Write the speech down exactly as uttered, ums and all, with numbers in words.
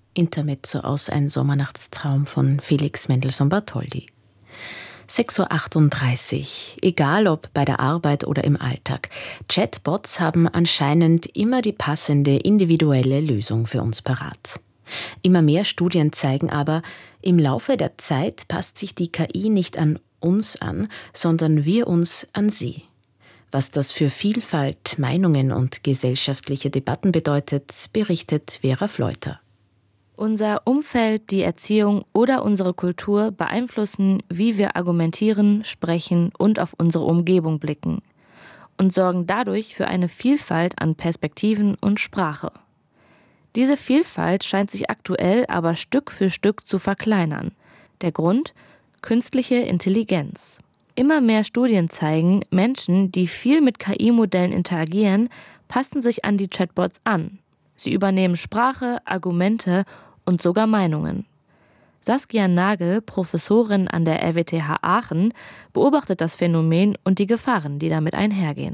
Intermezzo aus Ein Sommernachtstraum von Felix Mendelssohn Bartholdy. sechs Uhr achtunddreißig. Egal ob bei der Arbeit oder im Alltag. Chatbots haben anscheinend immer die passende individuelle Lösung für uns parat. Immer mehr Studien zeigen aber, im Laufe der Zeit passt sich die K I nicht an uns an, sondern wir uns an sie. Was das für Vielfalt, Meinungen und gesellschaftliche Debatten bedeutet, berichtet Vera Fleuter. Unser Umfeld, die Erziehung oder unsere Kultur beeinflussen, wie wir argumentieren, sprechen und auf unsere Umgebung blicken und sorgen dadurch für eine Vielfalt an Perspektiven und Sprache. Diese Vielfalt scheint sich aktuell aber Stück für Stück zu verkleinern. Der Grund? Künstliche Intelligenz. Immer mehr Studien zeigen, Menschen, die viel mit K I-Modellen interagieren, passen sich an die Chatbots an. Sie übernehmen Sprache, Argumente und sogar Meinungen. Saskia Nagel, Professorin an der R W T H Aachen, beobachtet das Phänomen und die Gefahren, die damit einhergehen.